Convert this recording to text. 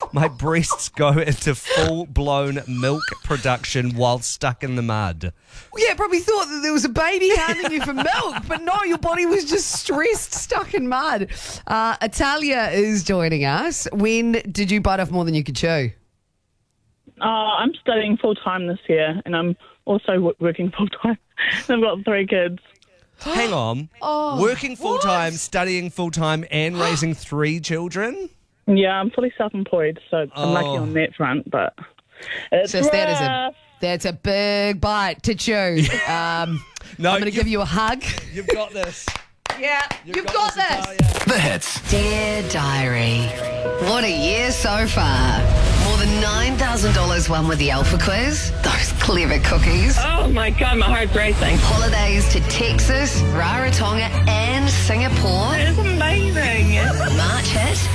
My breasts go into full-blown milk production while stuck in the mud. Yeah, probably thought that there was a baby hounding you for milk, but no, your body was just stressed, stuck in mud. Italia is joining us. When did you bite off more than you could chew? I'm studying full-time this year, and I'm also working full-time. I've got 3 kids. Hang on. Working full-time, studying full-time, and raising 3 children? Yeah, I'm fully self-employed, so I'm lucky on that front, but it's Sis, rough. that's a big bite to chew. No, I'm going to give you a hug. You've got this. Yeah, you've got this. Italia. The hits. Dear Diary, what a year so far. More than $9,000 won with the Alpha Quiz. Those clever cookies. Oh my God, my heart's racing. Holidays to Texas, Rarotonga and Singapore. It's amazing. March hit